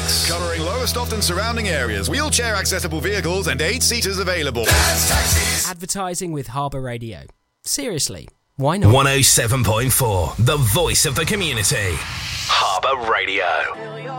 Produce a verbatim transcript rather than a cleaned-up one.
six. Covering Lowestoft and surrounding areas. Wheelchair accessible vehicles and eight seaters available. Advertising with Harbour Radio. Seriously, why not? one oh seven point four, the voice of the community. Harbour Radio.